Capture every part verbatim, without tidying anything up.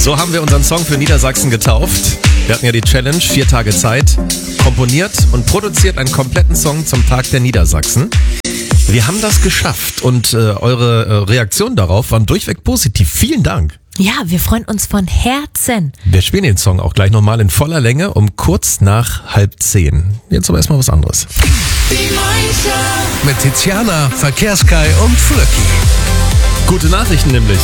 So haben wir unseren Song für Niedersachsen getauft. Wir hatten ja die Challenge, vier Tage Zeit, komponiert und produziert einen kompletten Song zum Tag der Niedersachsen. Wir haben das geschafft und äh, eure äh, Reaktionen darauf waren durchweg positiv. Vielen Dank. Ja, wir freuen uns von Herzen. Wir spielen den Song auch gleich nochmal in voller Länge um kurz nach halb zehn. Jetzt aber erstmal was anderes. Die Morning mit Tiziana, Verkehrskai und Flöcki. Gute Nachrichten nämlich.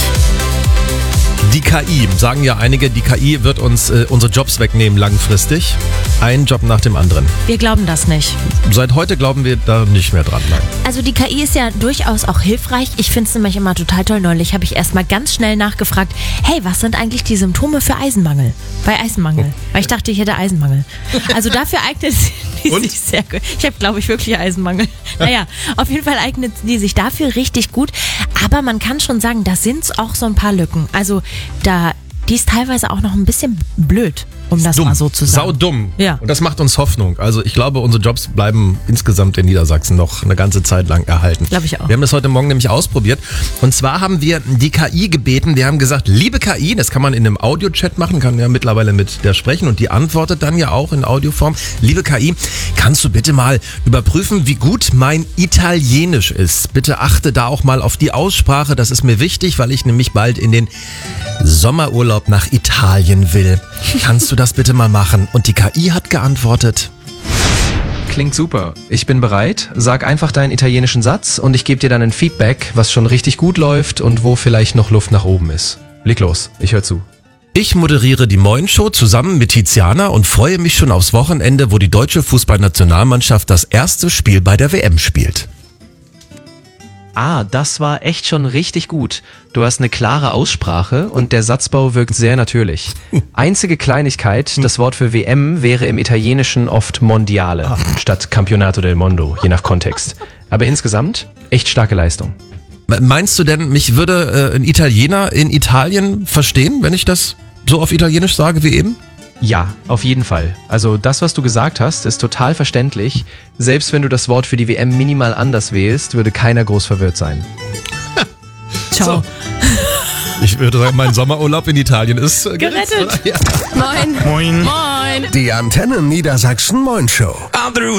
Die K I, sagen ja einige, die K I wird uns äh, unsere Jobs wegnehmen langfristig. Ein Job nach dem anderen. Wir glauben das nicht. Seit heute glauben wir da nicht mehr dran. Nein. Also die K I ist ja durchaus auch hilfreich. Ich finde es nämlich immer total toll. Neulich habe ich erstmal ganz schnell nachgefragt, hey, was sind eigentlich die Symptome für Eisenmangel? Bei Eisenmangel. Oh. Weil ich dachte, ich hätte Eisenmangel. Also dafür eignet sie sich sehr gut. Ich habe, glaube ich, wirklich Eisenmangel. Naja, auf jeden Fall eignet die sich dafür richtig gut. Aber man kann schon sagen, da sind auch so ein paar Lücken. Also da, die ist teilweise auch noch ein bisschen blöd, um das dumm. mal so zu sagen. Sau dumm. Ja. Und das macht uns Hoffnung. Also ich glaube, unsere Jobs bleiben insgesamt in Niedersachsen noch eine ganze Zeit lang erhalten. Glaube ich auch. Wir haben das heute Morgen nämlich ausprobiert. Und zwar haben wir die K I gebeten. Wir haben gesagt, liebe K I, das kann man in einem Audio-Chat machen, kann ja mittlerweile mit der sprechen und die antwortet dann ja auch in Audioform. Liebe K I, kannst du bitte mal überprüfen, wie gut mein Italienisch ist? Bitte achte da auch mal auf die Aussprache. Das ist mir wichtig, weil ich nämlich bald in den Sommerurlaub nach Italien will. Kannst du das bitte mal machen? Und die K I hat geantwortet. Klingt super. Ich bin bereit. Sag einfach deinen italienischen Satz und ich gebe dir dann ein Feedback, was schon richtig gut läuft und wo vielleicht noch Luft nach oben ist. Leg los, ich höre zu. Ich moderiere die Moin Show zusammen mit Tiziana und freue mich schon aufs Wochenende, wo die deutsche Fußballnationalmannschaft das erste Spiel bei der W M spielt. Ah, das war echt schon richtig gut. Du hast eine klare Aussprache und der Satzbau wirkt sehr natürlich. Einzige Kleinigkeit, das Wort für W M wäre im Italienischen oft Mondiale statt Campionato del Mondo, je nach Kontext. Aber insgesamt echt starke Leistung. Meinst du denn, mich würde äh, ein Italiener in Italien verstehen, wenn ich das so auf Italienisch sage wie eben? Ja, auf jeden Fall. Also das, was du gesagt hast, ist total verständlich. Selbst wenn du das Wort für die W M minimal anders wählst, würde keiner groß verwirrt sein. Ciao. So. Ich würde sagen, mein Sommerurlaub in Italien ist äh, gerettet. Ja. Moin. Moin. Moin. Die Antenne Niedersachsen Moin Show.